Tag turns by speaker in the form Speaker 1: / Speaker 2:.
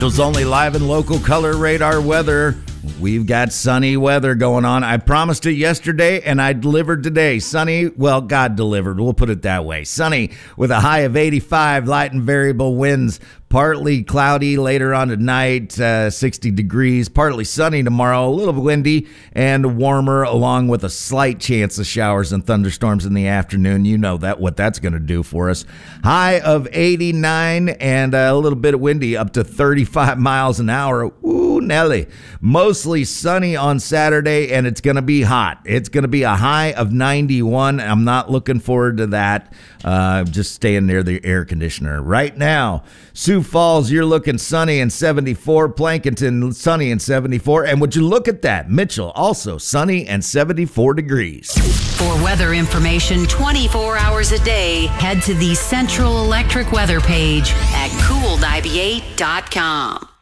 Speaker 1: Only live and local color radar weather. We've got sunny weather going on. I promised it yesterday and I delivered today. Sunny, well, God delivered. We'll put it that way. Sunny with a high of 85, light and variable winds. Partly cloudy later on tonight, 60 degrees. Partly sunny tomorrow, a little windy and warmer, along with a slight chance of showers and thunderstorms in the afternoon. You know that what that's going to do for us. High of 89 and a little bit windy, up to 35 miles an hour. Ooh, Nelly. Mostly sunny on Saturday, and it's going to be hot. It's going to be a high of 91. I'm not looking forward to that. Just staying near the air conditioner. Right now, Sioux Falls, you're looking sunny and 74. Plankinton, sunny and 74. And would you look at that? Mitchell, also sunny and 74 degrees.
Speaker 2: For weather information 24 hours a day, head to the Central Electric weather page at cool98.com.